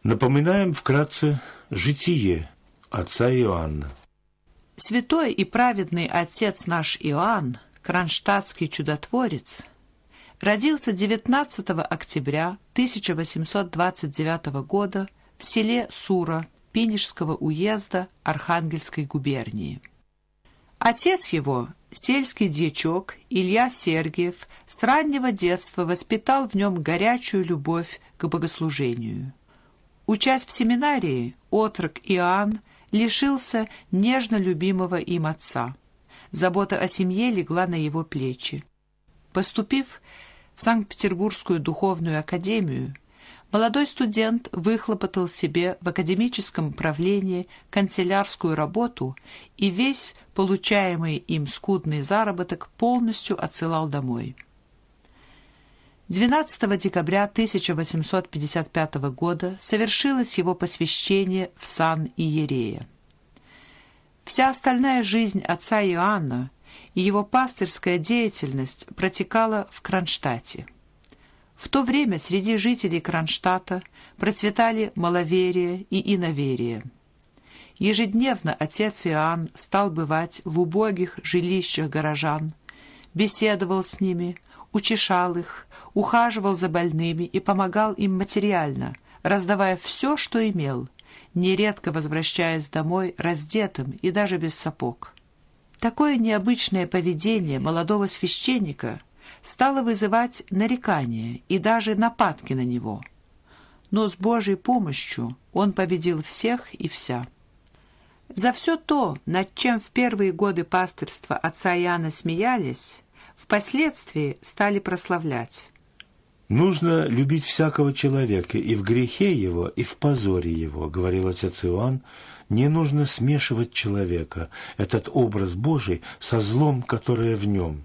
Напоминаем вкратце житие отца Иоанна. Святой и праведный отец наш Иоанн, кронштадтский чудотворец, родился 19 октября 1829 года в селе Сура Пинежского уезда Архангельской губернии. Отец его, сельский дьячок Илья Сергиев, с раннего детства воспитал в нем горячую любовь к богослужению. Учась в семинарии, отрок Иоанн лишился нежно любимого им отца. Забота о семье легла на его плечи. Поступив в Санкт-Петербургскую духовную академию, молодой студент выхлопотал себе в академическом правлении канцелярскую работу и весь получаемый им скудный заработок полностью отсылал домой. 12 декабря 1855 года совершилось его посвящение в сан иерея. Вся остальная жизнь отца Иоанна и его пастырская деятельность протекала в Кронштадте. В то время среди жителей Кронштадта процветали маловерие и иноверие. Ежедневно отец Иоанн стал бывать в убогих жилищах горожан, беседовал с ними, утешал их, ухаживал за больными и помогал им материально, раздавая все, что имел, нередко возвращаясь домой раздетым и даже без сапог. Такое необычное поведение молодого священника стало вызывать нарекания и даже нападки на него. Но с Божьей помощью он победил всех и вся. За все то, над чем в первые годы пастырства отца Иоанна смеялись, впоследствии стали прославлять. «Нужно любить всякого человека и в грехе его, и в позоре его», — говорил отец Иоанн. «Не нужно смешивать человека, этот образ Божий, со злом, которое в нем».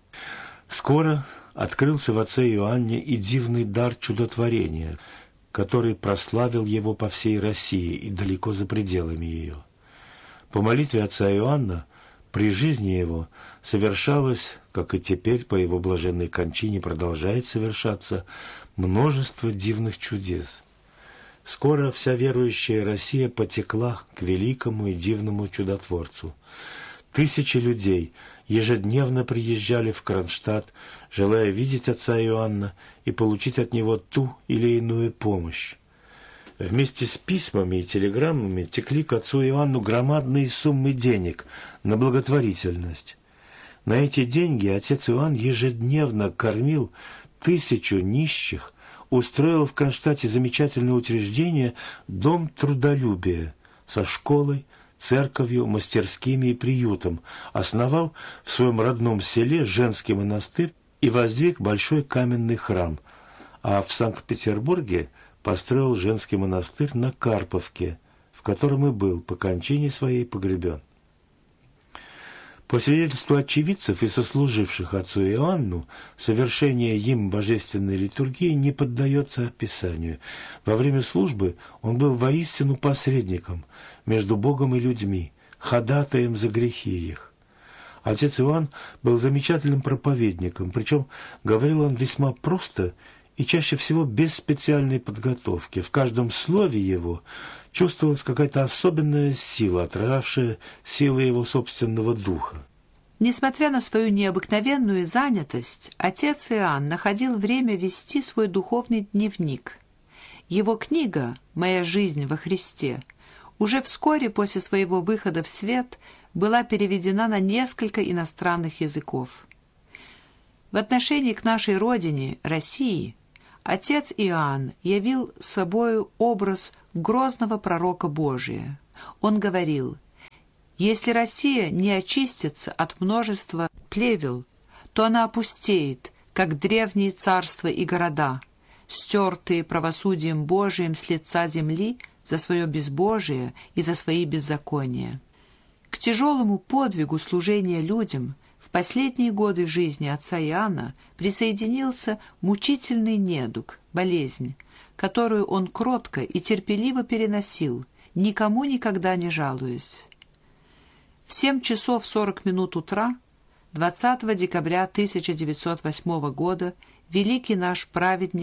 Скоро открылся в отце Иоанне и дивный дар чудотворения, который прославил его по всей России и далеко за пределами ее. По молитве отца Иоанна при жизни его совершалось, как и теперь по его блаженной кончине продолжает совершаться, множество дивных чудес. Скоро вся верующая Россия потекла к великому и дивному чудотворцу. Тысячи людей ежедневно приезжали в Кронштадт, желая видеть отца Иоанна и получить от него ту или иную помощь. Вместе с письмами и телеграммами текли к отцу Иоанну громадные суммы денег на благотворительность. На эти деньги отец Иоанн ежедневно кормил 1000 нищих, устроил в Кронштадте замечательное учреждение «Дом трудолюбия» со школой, церковью, мастерскими и приютом, основал в своем родном селе женский монастырь и воздвиг большой каменный храм, а в Санкт-Петербурге построил женский монастырь на Карповке, в котором и был по кончине своей погребен. По свидетельству очевидцев и сослуживших отцу Иоанну, совершение им божественной литургии не поддается описанию. Во время службы он был воистину посредником между Богом и людьми, ходатаем за грехи их. Отец Иоанн был замечательным проповедником, причем говорил он весьма просто и чаще всего без специальной подготовки. В каждом слове его чувствовалась какая-то особенная сила, отражавшая силы его собственного духа. Несмотря на свою необыкновенную занятость, отец Иоанн находил время вести свой духовный дневник. Его книга «Моя жизнь во Христе» уже вскоре после своего выхода в свет была переведена на несколько иностранных языков. В отношении к нашей родине, России, отец Иоанн явил собою образ грозного пророка Божия. Он говорил: «Если Россия не очистится от множества плевел, то она опустеет, как древние царства и города, стертые правосудием Божиим с лица земли за свое безбожие и за свои беззакония». К тяжелому подвигу служения людям в последние годы жизни отца Иоанна присоединился мучительный недуг, болезнь, которую он кротко и терпеливо переносил, никому никогда не жалуясь. В 7 часов 40 минут утра 20 декабря 1908 года великий наш праведник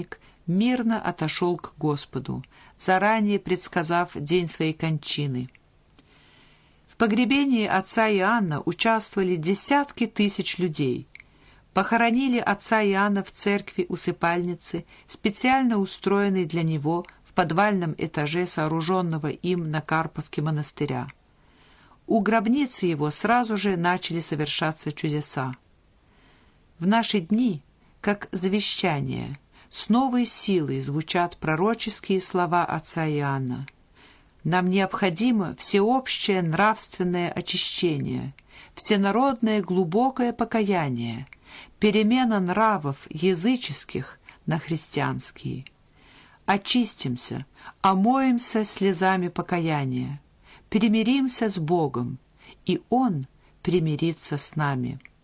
мирно отошел к Господу, заранее предсказав день своей кончины. В погребении отца Иоанна участвовали десятки тысяч людей. Похоронили отца Иоанна в церкви-усыпальнице, специально устроенной для него в подвальном этаже сооруженного им на Карповке монастыря. У гробницы его сразу же начали совершаться чудеса. В наши дни, как завещание, с новой силой звучат пророческие слова отца Иоанна. Нам необходимо всеобщее нравственное очищение, всенародное глубокое покаяние, перемена нравов языческих на христианские. Очистимся, омоемся слезами покаяния, примиримся с Богом, и Он примирится с нами.